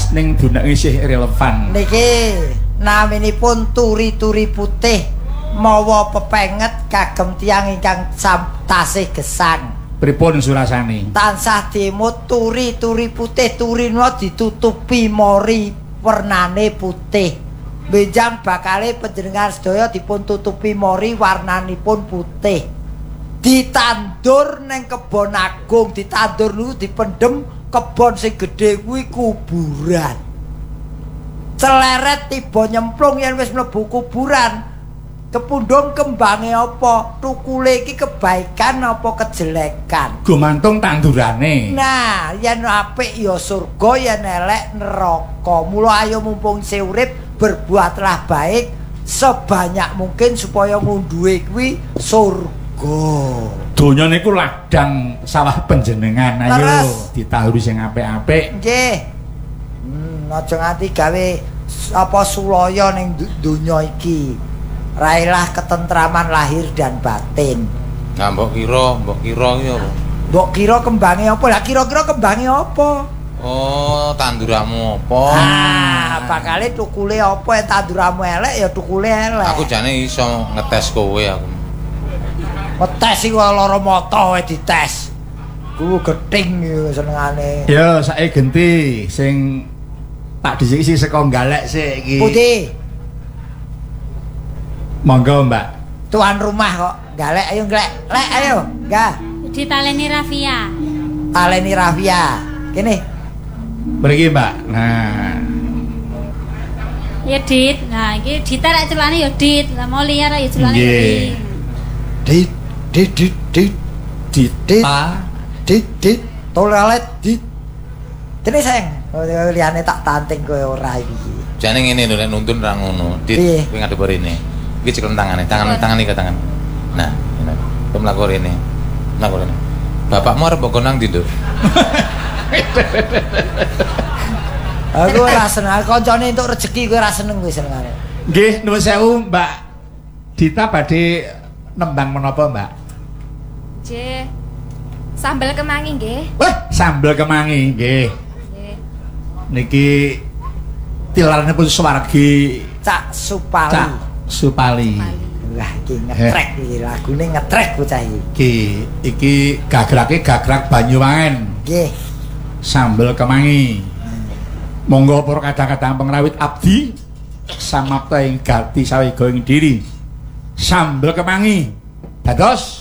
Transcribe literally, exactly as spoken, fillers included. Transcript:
dibahas ning dunia isih relevan. Niki naminipun turi-turi putih mawa pepenget kagem tiyang ingkang tasih gesang. Pripun surasane? Tansah dimut turi-turi putih turina ditutupi mori wernane putih. Benjang bakale panjenengan sedaya dipun tutupi mori warnanipun putih. Ditandur neng kebon agung, ditandur niku dipendhem kebon sing gedhe kuwi kuburan. Celeret tiba nyemplung yen wis mlebu kuburan. Kepundhung kembange apa? Tukule iki kebaikan apa kejelekan? Gumantung tandurane. Nah, yen apik ya surga, yen elek neraka. Mula ayo mumpung isih urip berbuatlah baik sebanyak mungkin supaya ngunduhe kuwi surga. Donya niku ladang sawah panjenengan. Ayo ditahuri sing apik-apik. Nggih. Hmm, aja nganti gawe apa sulaya ning donya iki. Railah ketentraman lahir dan batin. Nah, mbok kira, mbok kira iki apa? Mbok kira kembange apa? Lah kira-kira kembange apa? Oh, tanduramu apa? Ah, bakale tukule apa ya tanduramu elek ya tukule elek. Aku jane iso ngetes kowe aku. Ngetes iki lara mata wae dites. Ku gething iki senengane. Ya, saiki genti sing tak disiki saka galek sik iki. Putih. Monggo, Mbak. Tuan rumah kok. Galek ayo glek. Lek ayo. Enggak. Ditaleni Rafia. Taleni Rafia. Kene. Mriki, Mbak. Nah. Ya Dit. Nah, iki diterek celane ya Dit. Lah mau liar ya celane ya Dit. Dit, dit, dit, dit. Dit. Dit, dit. Tolelet dit. Kene sayang. Liyane tak tanting kowe ora iki. Jane ngene lho nek nuntun ra ngono. Dit, kowe ngadep rene. Iki cekel tangane, tangan tangan iki tangan. Nah, ngene. Kowe mlaku rene. Mlaku rene. Bapakmu arep mbok nang ndi, Nduk? Aku ora seneng kancane entuk rezeki kowe ora seneng kowe senengane. Nggih, nuwun sewu, Mbak. Dita badhe nembang menapa, Mbak? Nggih. Sambel kemangi nggih. Wah, sambel kemangi nggih. Nggih. Niki tilaripun Suwargi Cak Supali. Cak Supali. Wah, iki ngetrek iki lagune ngetrek bocah iki. Iki iki gagrake gagrak Banyuwangen. Nggih. Sambel kemangi. Monggo para kadang-kadang pengrawit abdi samapta ing gati sawiga ing diri. Sambel kemangi. Dados